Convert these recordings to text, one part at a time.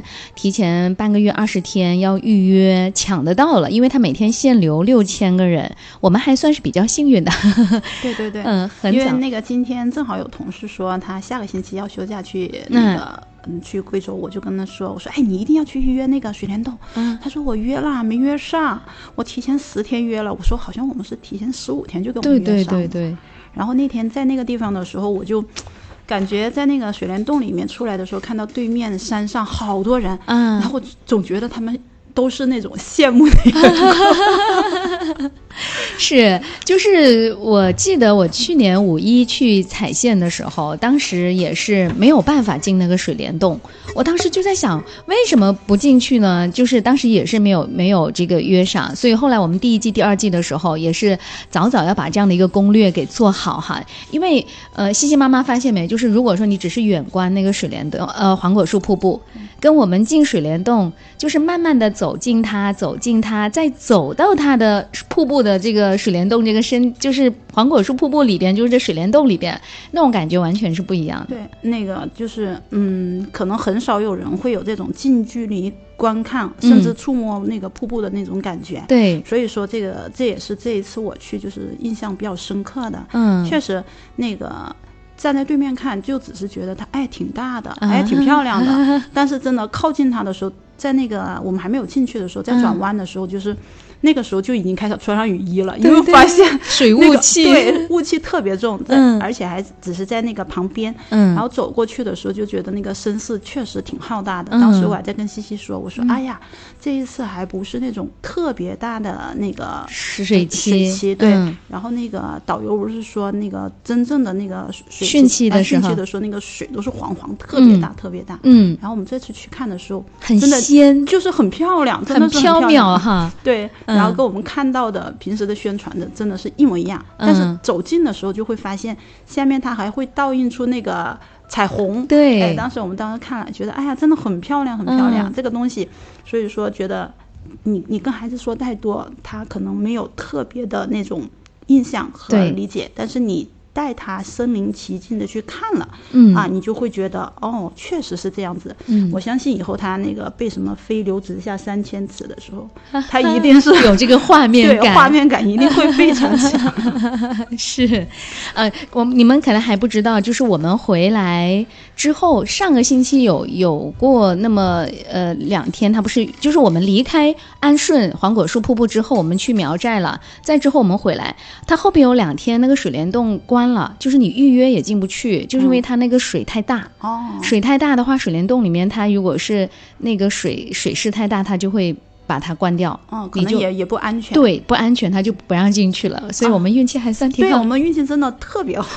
提前半个月20天要预约抢得到了，因为他每天限流6000个人，我们还算是比较幸运的。 对对对， 很早。 因为那个今天正好有同事说他下个星期要休假去那个去贵州，我就跟他说，我说哎，你一定要去预约那个水帘洞。他说我约了没约上，我提前10天约了。我说好像我们是提前15天就给我们约上。 对。 然后那天在那个地方的时候，我就感觉在那个水帘洞里面出来的时候，看到对面山上好多人，然后总觉得他们都是那种羡慕的样子。 是，就是我记得我去年5一去踩线的时候，当时也是没有办法进那个水帘洞，我当时就在想为什么不进去呢？就是当时也是没有这个约上，所以后来我们第1季第2季的时候也是早要把这样的一个攻略给做好哈。因为西西妈妈发现没，就是如果说你只是远观那个水帘洞黄果树瀑布，跟我们进水帘洞就是慢慢的走进它，再走到它的瀑布的这个水帘洞这个就是黄果树瀑布里边，就是这水帘洞里边，那种感觉完全是不一样的。 对，那个就是可能很少有人会有这种近距离观看甚至触摸那个瀑布的那种感觉。 对， 所以说这也是这一次我去就是印象比较深刻的。确实那个站在对面看就只是觉得它挺大的，挺漂亮的，但是真的靠近它的时候，在那个我们还没有进去的时候，在转弯的时候，就是那个时候就已经开始穿上雨衣了，因为发现水雾气， 对，雾气特别重，而且还只是在那个旁边，然后走过去的时候就觉得那个声势确实挺浩大的。当时我还在跟西西说，我说哎呀，这一次还不是那种特别大的那个水汽， 对。然后那个导游不是说那个真正的那个水汛期的时候， 那个水都是黄特别大，特别大。然后我们这次去看的时候， 很真的鲜， 就是很漂亮，真的是很飘渺哈。 对。然后跟我们看到的平时的宣传的真的是一模一样，但是走近的时候就会发现下面它还会倒映出那个彩虹。 对， 当时看了觉得哎呀真的很漂亮很漂亮，这个东西。所以说觉得你跟孩子说太多，他可能没有特别的那种印象和理解，但是你带他身临其境的去看了，你就会觉得确实是这样子。我相信以后他那个被什么飞流直下3000尺的时候，他一定是有这个画面感， 对，画面感一定会非常强。 是，你们可能还不知道，就是我们回来之后，上个星期有过那么2天，他不是就是我们离开安顺黄果树瀑布之后，我们去苗寨了，再之后我们回来，他后边有2天那个水帘洞关了，就是你预约也进不去，就是因为它那个水太大。水太大的话，水帘洞里面它如果是那个水势太大，它就会把它关掉。 可能也不安全。 对，不安全，它就不让进去了。所以我们运气还算挺好。 对，我们运气真的特别好。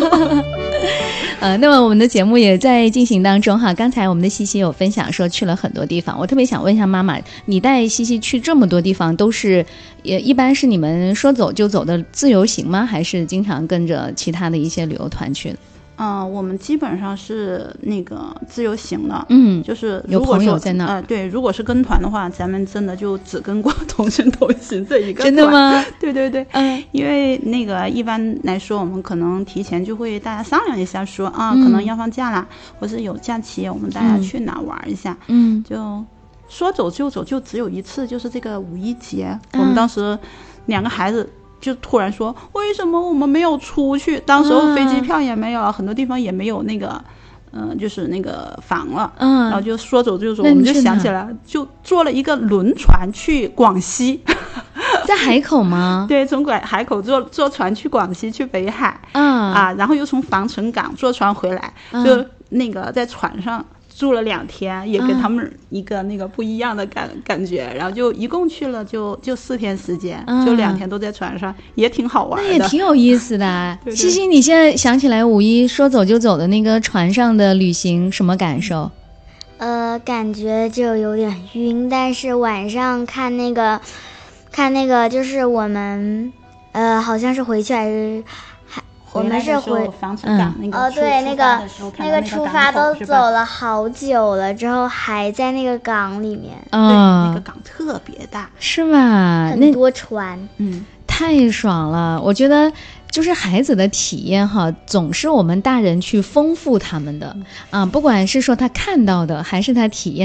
那么我们的节目也在进行当中哈。刚才我们的西西有分享说去了很多地方，我特别想问一下妈妈，你带西西去这么多地方，都是一般是你们说走就走的自由行吗？还是经常跟着其他的一些旅游团去？ 我们基本上是那个自由行的，就是有朋友在那对，如果是跟团的话，咱们真的就只跟过同声同行这一个团。 真的吗？ 对对对，因为那个一般来说，我们可能提前就会大家商量一下说，可能要放假啦，或是有假期，我们大家去哪玩一下，就说走就走，就只有一次，就是这个5一节，我们当时2个孩子就突然说为什么我们没有出去，当时候飞机票也没有了，很多地方也没有那个就是那个房了，然后就说走就走，我们就想起来就坐了一个轮船去广西。 在海口吗？ 对，从海口坐船去广西，去北海，然后又从防城港坐船回来，就那个在船上住了2天，也给他们一个那个不一样的感觉，然后就一共去了就4天时间，就2天都在船上，也挺好玩的， 那也挺有意思的。 对对， 西西，你现在想起来5一说走就走的那个船上的旅行，什么感受？ 感觉就有点晕，但是晚上看那个就是我们好像是回去还是我们是回防城港那个对，那个出发都走了好久了，之后还在那个港里面。 对，那个港特别大， 是吧？ 很多船， 太爽了！我觉得就是孩子的体验哈，总是我们大人去丰富他们的不管是说他看到的还是他体验